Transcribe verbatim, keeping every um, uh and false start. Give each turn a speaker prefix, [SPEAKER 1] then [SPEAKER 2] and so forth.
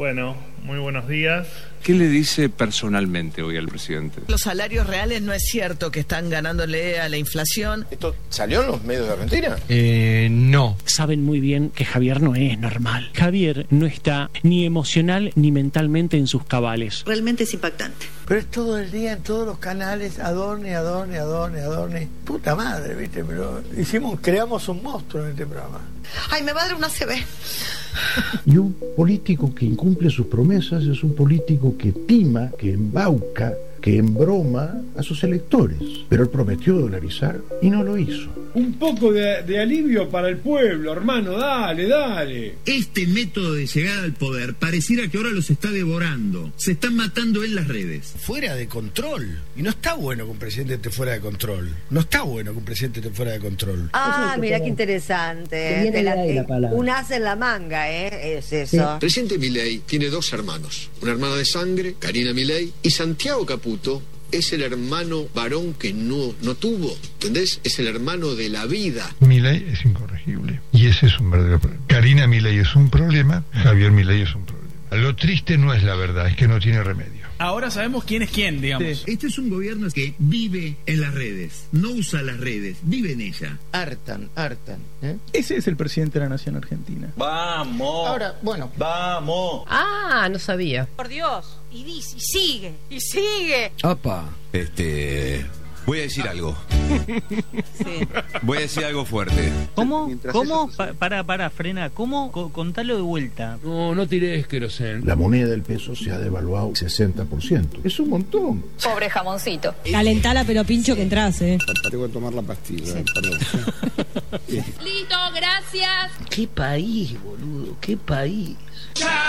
[SPEAKER 1] Bueno, muy buenos días.
[SPEAKER 2] ¿Qué le dice personalmente hoy al presidente?
[SPEAKER 3] Los salarios reales no es cierto que están ganándole a la inflación.
[SPEAKER 4] ¿Esto salió en los medios de Argentina?
[SPEAKER 5] Eh, no.
[SPEAKER 6] Saben muy bien que Javier no es normal. Javier no está ni emocional ni mentalmente en sus cabales.
[SPEAKER 7] Realmente es impactante.
[SPEAKER 8] Pero es todo el día en todos los canales, adorne, adorne, adorne, adorne. Puta madre, ¿viste? Pero hicimos, creamos un monstruo en este programa.
[SPEAKER 7] Ay, me va a dar una A C V.
[SPEAKER 9] Y un político que incumple sus promesas es un político que tima, que embauca, que embroma a sus electores. Pero él prometió dolarizar y no lo hizo.
[SPEAKER 10] Un poco de, de alivio para el pueblo, hermano, dale, dale.
[SPEAKER 11] Este método de llegar al poder pareciera que ahora los está devorando. Se están matando en las redes.
[SPEAKER 12] Fuera de control. Y no está bueno que un presidente esté fuera de control. No está bueno que un presidente esté fuera de control.
[SPEAKER 13] Ah, mira qué interesante.
[SPEAKER 14] De la,
[SPEAKER 13] la,
[SPEAKER 14] la
[SPEAKER 13] un as en la manga, ¿eh? Es eso.
[SPEAKER 14] Sí.
[SPEAKER 15] El presidente Milei tiene dos hermanos. Una hermana de sangre, Karina Milei, y Santiago Caputo es el hermano varón que no, no tuvo, ¿entendés? Es el hermano de la vida.
[SPEAKER 16] Milei es incorregible y ese es un verdadero problema. Karina Milei es un problema, Javier Milei es un problema. Lo triste no es la verdad, es que no tiene remedio.
[SPEAKER 17] Ahora sabemos quién es quién, digamos.
[SPEAKER 11] Sí. Este es un gobierno que vive en las redes, no usa las redes, vive en ella.
[SPEAKER 4] Hartan, hartan. ¿eh?
[SPEAKER 5] Ese es el presidente de la nación argentina.
[SPEAKER 4] Vamos. Ahora, bueno. Vamos.
[SPEAKER 13] Ah, no sabía.
[SPEAKER 18] Por Dios. Y dice, y sigue, y sigue.
[SPEAKER 19] Opa, este... voy a decir algo.
[SPEAKER 18] Sí.
[SPEAKER 19] Voy a decir algo fuerte.
[SPEAKER 17] ¿Cómo? ¿Cómo? Pa para, para, frena. ¿Cómo? Co contalo de vuelta.
[SPEAKER 5] No, no tires querosén.
[SPEAKER 9] La moneda del peso se ha devaluado sesenta por ciento. Es un montón.
[SPEAKER 18] Pobre jamoncito.
[SPEAKER 14] Calentala, pero pincho que entras, ¿eh?
[SPEAKER 4] Tengo que tomar la pastilla,
[SPEAKER 18] sí.
[SPEAKER 4] Perdón.
[SPEAKER 18] Listo, gracias.
[SPEAKER 12] Qué país, boludo, qué país.